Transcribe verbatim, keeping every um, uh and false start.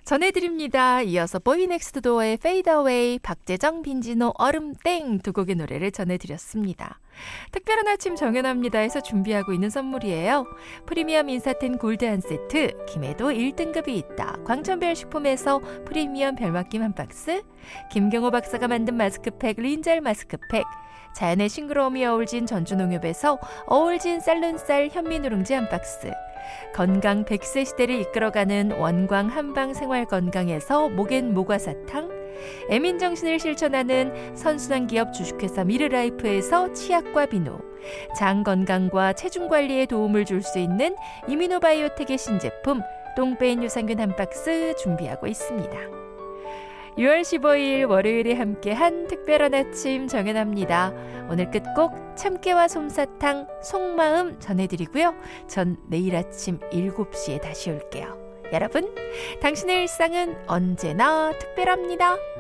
전해드립니다. 이어서 보이넥스트도어의 Fade Away, 박재정, 빈지노, 얼음땡 두 곡의 노래를 전해드렸습니다. 특별한 아침 정연합니다에서 준비하고 있는 선물이에요. 프리미엄 인사텐 골드 한 세트, 김해도 일 등급이 있다. 광천별 식품에서 프리미엄 별맛김 한 박스, 김경호 박사가 만든 마스크팩 린젤 마스크팩, 자연의 싱그러움이 어울진 전주농협에서 어울진 쌀눈쌀 현미누룽지 한 박스, 건강 백 세 시대를 이끌어가는 원광 한방생활건강에서 목엔 모과사탕, 애민정신을 실천하는 선순환 기업 주식회사 미르라이프에서 치약과 비누, 장 건강과 체중 관리에 도움을 줄 수 있는 이미노바이오텍의 신제품 똥배인 유산균 한 박스 준비하고 있습니다. 유월 십오일 월요일에 함께한 특별한 아침 정연합니다. 오늘 끝곡 참깨와 솜사탕 속마음 전해드리고요. 전 내일 아침 일곱 시에 다시 올게요. 여러분, 당신의 일상은 언제나 특별합니다.